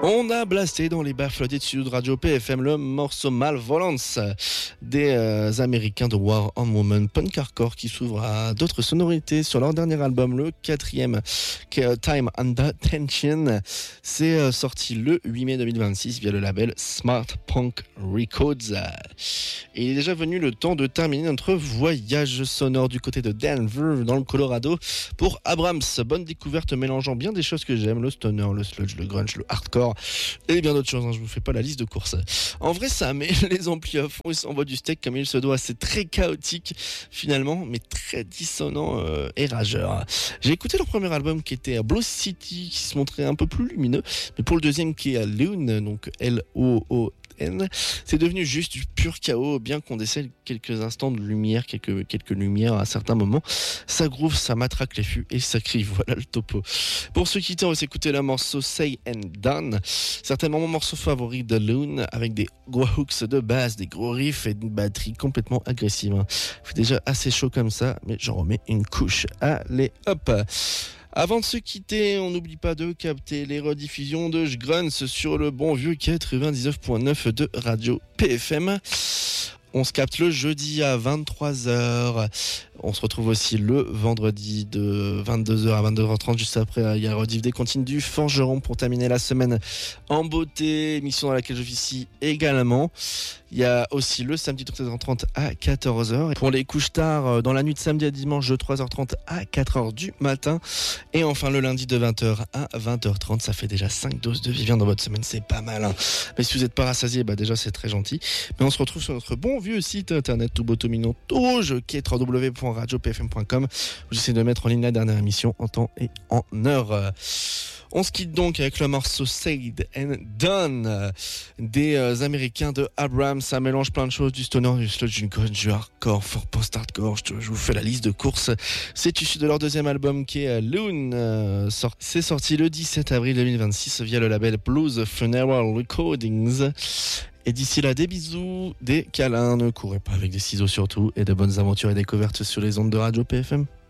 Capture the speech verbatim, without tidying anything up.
On a blasté dans les bas flottés de studio de Radio P F M le morceau Malvolence des euh, Américains de War on Woman punk hardcore qui s'ouvre à d'autres sonorités sur leur dernier album, le quatrième, qui est Time Under Tension. C'est euh, sorti le huit mai deux mille vingt-six via le label Smart Punk Records. Et il est déjà venu le temps de terminer notre voyage sonore du côté de Denver, dans le Colorado, pour Abrams. Bonne découverte mélangeant bien des choses que j'aime, le stoner, le sludge, le grunge, le hardcore et bien d'autres choses, hein. Je vous fais pas la liste de courses. En vrai, ça met les amplis à fond, il s'envoie du steak comme il se doit. C'est très chaotique finalement, mais très dissonant euh, et rageur. J'ai écouté leur premier album qui était Blue City, qui se montrait un peu plus lumineux, mais pour le deuxième qui est Lune, donc L O O N, c'est devenu juste du pur chaos, bien qu'on décèle quelques instants de lumière, quelques, quelques lumières à certains moments. Ça groove, ça matraque les fûts et ça crie, voilà le topo. Pour ceux qui tentent, on va s'écouter le morceau Say and Done, certainement mon morceau favori de Lune, avec des gros hooks de basse, des gros riffs et une batterie complètement agressive. C'est déjà assez chaud comme ça, mais j'en remets une couche. Allez, hop! Avant de se quitter, on n'oublie pas de capter les rediffusions de Jgrunts sur le bon vieux quatre-vingt-dix-neuf virgule neuf de Radio P F M. On se capte le jeudi à vingt-trois heures. On se retrouve aussi le vendredi de vingt-deux heures à vingt-deux heures trente. Juste après, il y a la rediff des comptines du Forgeron pour terminer la semaine en beauté. Émission dans laquelle je suis ici également. Il y a aussi le samedi de treize heures trente à quatorze heures. Et pour les couches tard, dans la nuit de samedi à dimanche de trois heures trente à quatre heures du matin. Et enfin le lundi de vingt heures à vingt heures trente. Ça fait déjà cinq doses de Vivien dans votre semaine. C'est pas mal, hein. Mais si vous n'êtes pas rassasié, bah déjà c'est très gentil. Mais on se retrouve sur notre bon vieux site internet tout beau tout mignon touge, qui est w w w point radio p f m point com, où j'essaie de mettre en ligne la dernière émission en temps et en heure. On se quitte donc avec le morceau Said and Done des euh, Américains de Abrams. Ça mélange plein de choses, du stoner, du sludge, du grunge, du hardcore, fort post-hardcore. Je, je vous fais la liste de courses. C'est issu de leur deuxième album qui est Lune. Euh, sort, c'est sorti le dix-sept avril deux mille vingt-six via le label Blues Funeral Recordings. Et d'ici là, des bisous, des câlins, ne courez pas avec des ciseaux surtout, et de bonnes aventures et découvertes sur les ondes de Radio P F M.